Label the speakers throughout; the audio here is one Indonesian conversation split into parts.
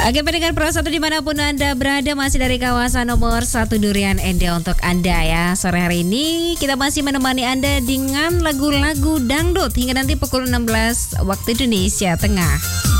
Speaker 1: Oke, pendengar Pro 1 dimanapun Anda berada, masih dari kawasan nomor 1 Durian Ende untuk Anda ya. Sore hari ini kita masih menemani Anda dengan lagu-lagu dangdut hingga nanti pukul 16 waktu Indonesia Tengah.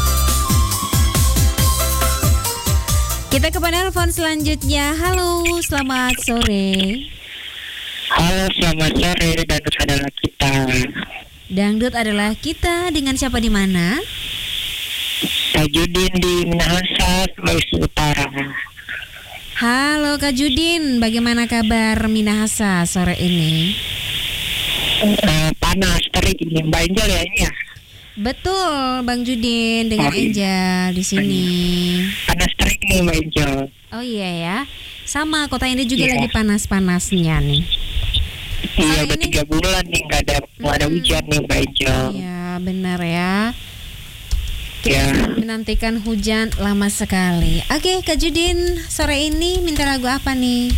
Speaker 1: Kita ke penelpon selanjutnya. Halo, selamat sore.
Speaker 2: Halo, selamat sore. Dangdut adalah kita.
Speaker 1: Dangdut adalah kita, dengan siapa di mana?
Speaker 2: Kak Judin di Minahasa, Sulawesi Utara.
Speaker 1: Halo Kak Judin, bagaimana kabar Minahasa sore ini?
Speaker 2: Panas, terik ini. Mbak Angel ya ini ya?
Speaker 1: Betul, Bang Judin dengan Angel di sini.
Speaker 2: Panas terik nih Mbak Angel.
Speaker 1: Oh iya ya, sama kota ini juga lagi panas-panasnya nih.
Speaker 2: Iya, udah 3 bulan nih nggak ada hujan nih Mbak Angel.
Speaker 1: Iya benar ya. Kita menantikan hujan lama sekali. Oke, Kak Judin, sore ini minta lagu apa nih?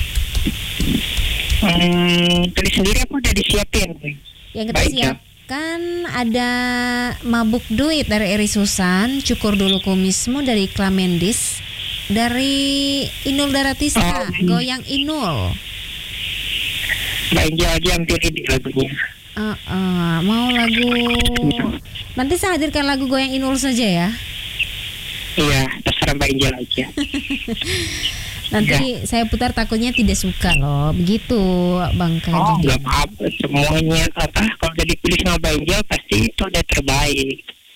Speaker 2: Tulis sendiri apa udah disiapin?
Speaker 1: Yang kita siapkan ada Mabuk Duit dari Eri Susan, Cukur Dulu Kumismu dari Klamendis, dari Inul Daratista, Goyang Inul.
Speaker 2: Mbak Angel aja yang pilih di lagunya.
Speaker 1: Mau lagu, nanti saya hadirkan lagu Goyang Inul saja ya.
Speaker 2: Iya, terserah Mbak Angel aja.
Speaker 1: Nanti saya putar takutnya tidak suka loh, begitu Bang Kak Judin.
Speaker 2: Nggak apa-apa, semuanya kalau udah dipilih sama Mbak Angel pasti itu udah terbaik.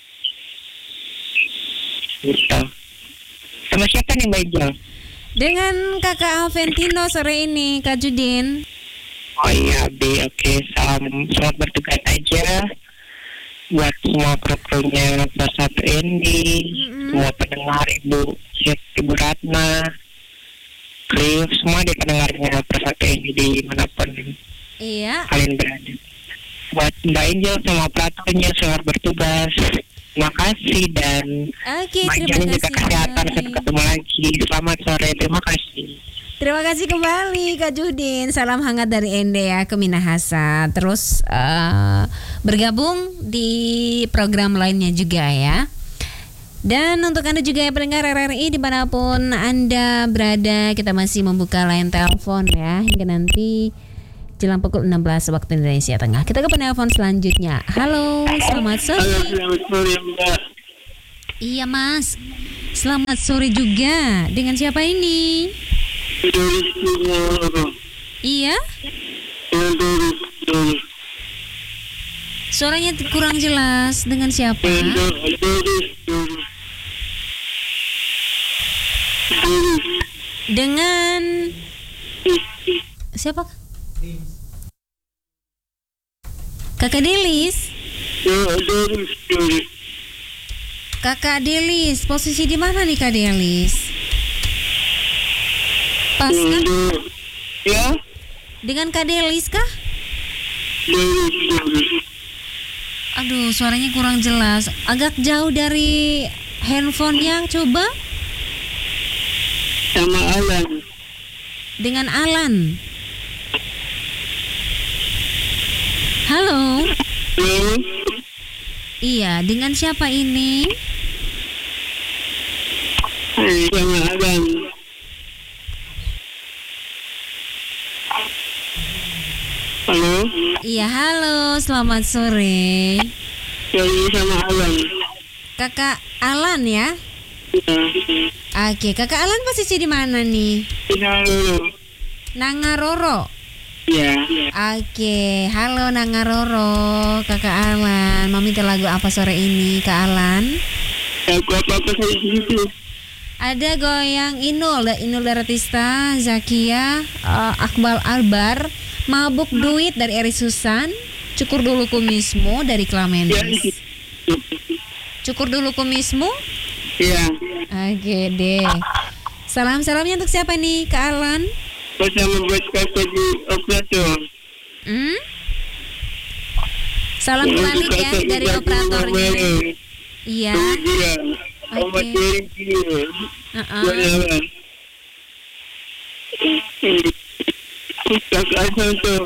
Speaker 2: Gitu. Sama siapa nih Mbak Angel?
Speaker 1: Dengan Kakak Alventino sore ini, Kak Judin.
Speaker 2: Oh iya, oke. Selamat bertugas aja buat semua kru-krunya Pro 1 Endi, semua pendengar Ibu Ratna, Cliff, semua di pendengarnya Pro 1 Endi dimanapun kalian berada. Buat Mbak Angel sama operatornya, selamat bertugas. Terima kasih dan Mbak Angel juga kesehatan. Sampai ketemu lagi. Selamat sore, terima kasih.
Speaker 1: Terima kasih kembali Kak Judin. Salam hangat dari Ende ya ke Minahasa. Terus bergabung di program lainnya juga ya. Dan untuk Anda juga yang pendengar RRI dimanapun Anda berada, kita masih membuka line telepon ya hingga nanti jelang pukul 16 waktu Indonesia Tengah. Kita ke penelpon selanjutnya. Halo, selamat sore.
Speaker 2: Halo, selamat sore Mbak.
Speaker 1: Iya Mas, selamat sore juga. Dengan siapa ini? Iya? Suaranya kurang jelas. Dengan siapa? Dengan siapa? Kakak Delis. Kakak Delis, posisi di mana nih Kak Delis? Pas kan?
Speaker 2: Ya.
Speaker 1: Dengan Kak Delis kah? Aduh, suaranya kurang jelas. Agak jauh dari handphonenya, coba.
Speaker 2: Sama Alan.
Speaker 1: Dengan Alan. Halo.
Speaker 2: Halo.
Speaker 1: Iya, dengan siapa ini?
Speaker 2: Sama Alan. Halo.
Speaker 1: Iya, halo, selamat sore.
Speaker 2: Sama Alan.
Speaker 1: Kakak Alan ya?
Speaker 2: Ya.
Speaker 1: Oke, Kakak Alan posisi di mana nih? Nangaroro.
Speaker 2: Ya.
Speaker 1: Oke, halo Nangaroro, Kakak Alan. Mau minta lagu apa sore ini, Kak Alan?
Speaker 2: Lagu apa saya gitu?
Speaker 1: Ada Goyang Inul, Inul Daratista, Zakia, Akbal Albar, Mabuk Duit dari Eri Susan, Cukur Dulu Kumismu dari Klamendis. Cukur Dulu Kumismu?
Speaker 2: Iya.
Speaker 1: Oke deh. Salam-salamnya untuk siapa nih, Kak Alan?
Speaker 2: Bersama buat kakak di operator.
Speaker 1: Salam balik ya dari operatornya. Iya. Oke.
Speaker 2: Kakak asal tuh.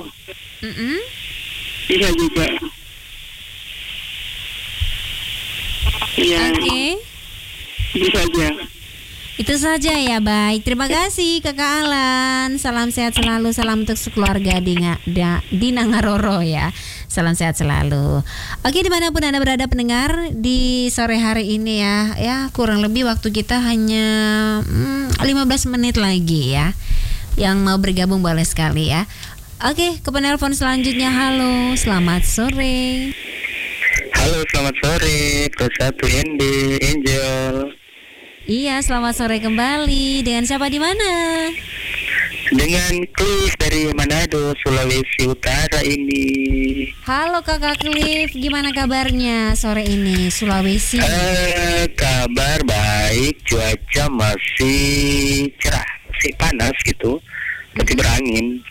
Speaker 2: Bisa juga. Iya.
Speaker 1: Oke.
Speaker 2: itu saja.
Speaker 1: Itu saja ya, baik. Terima kasih Kakak Alan. Salam sehat selalu, salam untuk sekeluarga di Nangaroro ya. Salam sehat selalu. Oke, dimanapun Anda berada pendengar di sore hari ini ya. Ya, kurang lebih waktu kita hanya 15 menit lagi ya. Yang mau bergabung boleh sekali ya. Oke, ke penelpon selanjutnya. Halo, selamat sore.
Speaker 2: Halo, selamat sore. Persatu Angel.
Speaker 1: Iya, selamat sore kembali. Dengan siapa di mana?
Speaker 2: Dengan Cliff dari Manado, Sulawesi Utara ini.
Speaker 1: Halo Kakak Cliff, gimana kabarnya sore ini Sulawesi?
Speaker 2: Kabar baik, cuaca masih cerah, masih panas gitu, tapi berangin.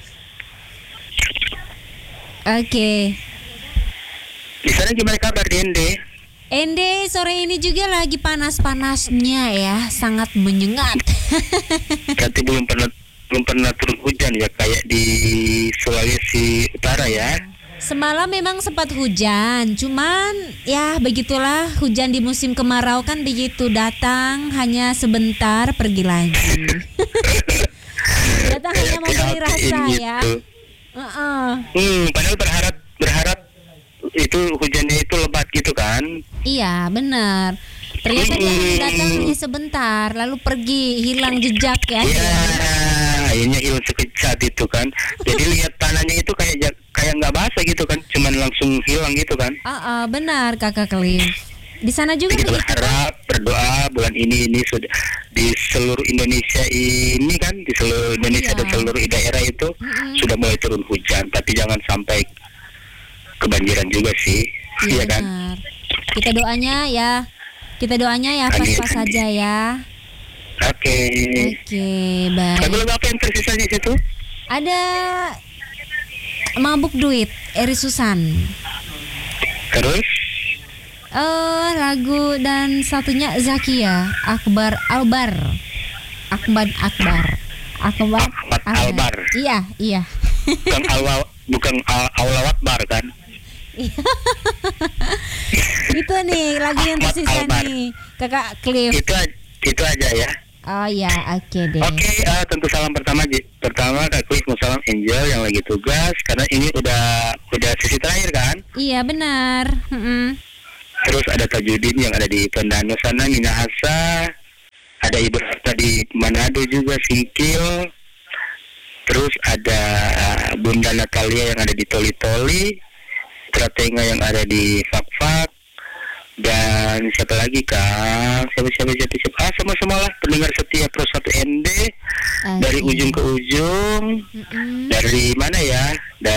Speaker 1: Oke.
Speaker 2: Di sana gimana kabar di Ende?
Speaker 1: Ende sore ini juga lagi panas-panasnya ya, sangat menyengat.
Speaker 2: Berarti belum pernah turun hujan ya kayak di Sulawesi Utara ya.
Speaker 1: Semalam memang sempat hujan, cuman ya begitulah, hujan di musim kemarau kan begitu, datang hanya sebentar pergi lagi. Datang hanya memberi rasa
Speaker 2: gitu.
Speaker 1: ya.
Speaker 2: Padahal berharap itu hujannya itu lebat gitu kan.
Speaker 1: Iya benar. Ternyata dia datang hanya sebentar lalu pergi, hilang jejak ya.
Speaker 2: Iya, akhirnya hilang sekejap itu kan. Jadi lihat tanahnya itu kayak nggak basah gitu kan, cuman langsung hilang gitu kan.
Speaker 1: Benar Kakak Cliff. Di sana juga
Speaker 2: kita
Speaker 1: begitu.
Speaker 2: Berharap, berdoa bulan ini sudah di seluruh Indonesia ini kan, di seluruh Indonesia dan seluruh daerah itu sudah mulai turun hujan, tapi jangan sampai kebanjiran juga sih. Iya kan?
Speaker 1: Kita doanya ya pas-pas saja ya.
Speaker 2: Oke,
Speaker 1: baik.
Speaker 2: Lagu apa yang tersisa di situ?
Speaker 1: Ada Mabuk Duit, Eri Susan.
Speaker 2: Terus?
Speaker 1: Lagu dan satunya Zakia, Ahmad Albar. Iya.
Speaker 2: Bukan Allahu Akbar kan?
Speaker 1: Itu nih lagu yang tersisa nih Kakak Cliff.
Speaker 2: Itu aja ya.
Speaker 1: Oh ya, oke deh.
Speaker 2: Oke, tentu salam pertama Kak Cliff mau salam Angel yang lagi tugas karena ini udah sesi terakhir kan?
Speaker 1: Iya benar.
Speaker 2: Terus ada Tajudin yang ada di Tondano sana, Minahasa, ada Ibu Harta di Manado juga, Singkil. Terus ada Bunda Natalia yang ada di Toli-Toli, Tratenga yang ada di Fak-Fak, dan siapa lagi Kang? Siapa? Semua lah pendengar setia Pro 1 ND dari ujung ke ujung. Dari mana ya?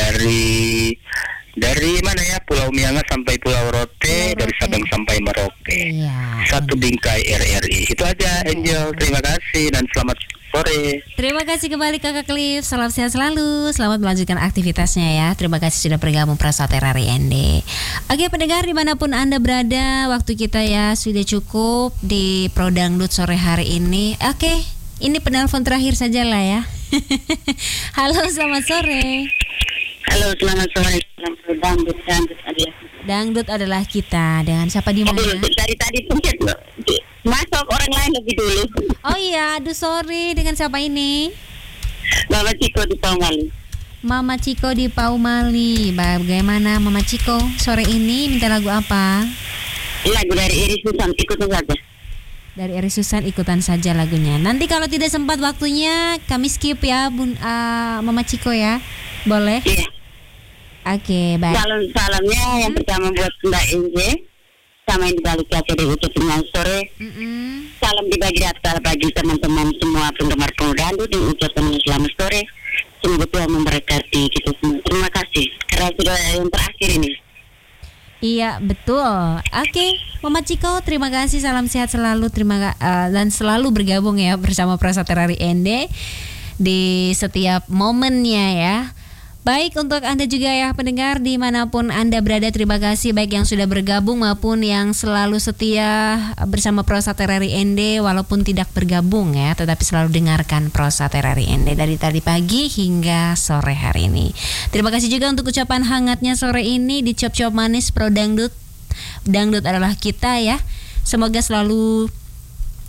Speaker 2: Dari mana ya? Pulau Mianga sampai Pulau Rote, dari Sabang sampai Merauke. Satu bingkai RRI. Itu aja Angel. Terima kasih dan selamat sore.
Speaker 1: Terima kasih kembali Kakak Cliff. Salam sehat selalu. Selamat melanjutkan aktivitasnya ya. Terima kasih sudah bergabung Prasat RRI ND. Oke pendengar dimanapun Anda berada, waktu kita ya sudah cukup di Pro Dangdut sore hari ini. Oke, ini penelpon terakhir saja lah ya. Halo, selamat sore.
Speaker 2: Halo, selamat sore. Dangdut adalah
Speaker 1: Dangdut adalah kita. Dengan siapa di mana?
Speaker 2: Dari tadi pencet masuk orang lain lebih dulu.
Speaker 1: Oh iya, aduh sorry. Dengan siapa ini?
Speaker 2: Mama Ciko di Paumali.
Speaker 1: Mama Ciko di Paumali. Bagaimana Mama Ciko sore ini minta lagu apa?
Speaker 2: Lagu dari Iris Susan, ikutan saja.
Speaker 1: Dari Iris Susan ikutan saja lagunya. Nanti kalau tidak sempat waktunya kami skip ya Mama Ciko ya. Boleh?
Speaker 2: Iya.
Speaker 1: Oke, baik.
Speaker 2: Salamnya yang pertama buat Mbak Inje sama yang dibalik kaca di ucapan sore. Salam dibagi daftar bagi teman-teman semua penggemar Dangdut di ucapan selamat sore. Semoga Tuhan memberkati kita semua. Terima kasih. Karena sudah yang terakhir ini.
Speaker 1: Iya betul. Oke, Mama Ciko terima kasih. Salam sehat selalu. Dan selalu bergabung ya bersama Prasat RRI ND di setiap momennya ya. Baik untuk Anda juga ya pendengar dimanapun Anda berada, terima kasih baik yang sudah bergabung maupun yang selalu setia bersama Prasat RRI ND walaupun tidak bergabung ya, tetapi selalu dengarkan Prasat RRI ND dari tadi pagi hingga sore hari ini. Terima kasih juga untuk ucapan hangatnya sore ini di Cop Cop Manis Pro Dangdut. Dangdut adalah kita ya. Semoga selalu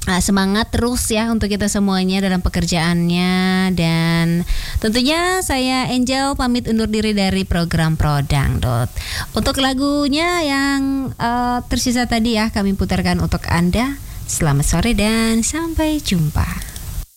Speaker 1: semangat terus ya untuk kita semuanya dalam pekerjaannya. Dan tentunya saya Angel pamit undur diri dari program Prodangdut. Untuk lagunya yang tersisa tadi ya kami putarkan untuk Anda. Selamat sore dan sampai jumpa.